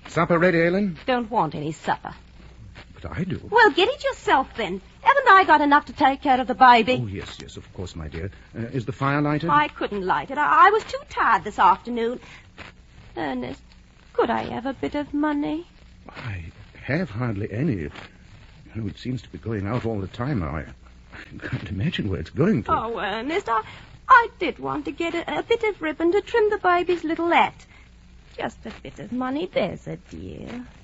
Supper ready, Ellen? Don't want any supper. But I do. Well, get it yourself, then. Haven't I got enough to take care of the baby? Oh, yes, of course, my dear. Is the fire lighted? I couldn't light it. I was too tired this afternoon. Ernest, could I have a bit of money? I have hardly any. It seems to be going out all the time now. I can't imagine where it's going to. Oh, Ernest, I did want to get a bit of ribbon to trim the baby's little hat. Just a bit of money, there's a dear.